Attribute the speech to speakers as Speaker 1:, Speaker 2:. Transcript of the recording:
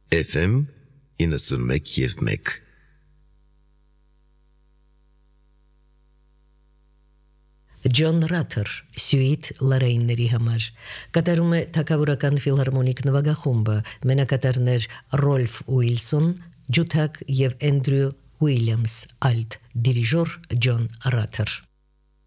Speaker 1: FM 91.1
Speaker 2: Ջոն Ռաթեր Սյուիթ Լարեյնների համար կատարում է թագավորական ֆիլհարմոնիկ նվագախումբը, մենակատարներ Ռոլֆ Ուիլսոն, ջութակ եւ Էնդրյու Ուիլյամս, ալտ դիրիժոր Ջոն Ռաթեր։